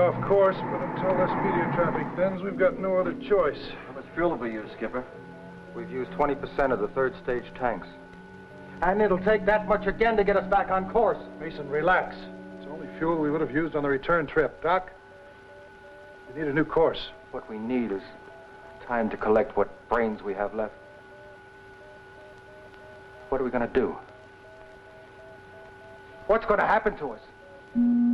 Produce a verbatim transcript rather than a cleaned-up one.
off course, but until this meteor traffic thins, we've got no other choice. How much fuel have we used, Skipper? We've used twenty percent of the third stage tanks. And it'll take that much again to get us back on course. Mason, relax. It's only fuel we would have used on the return trip. Doc, we need a new course. What we need is time to collect what brains we have left. What are we going to do? What's going to happen to us?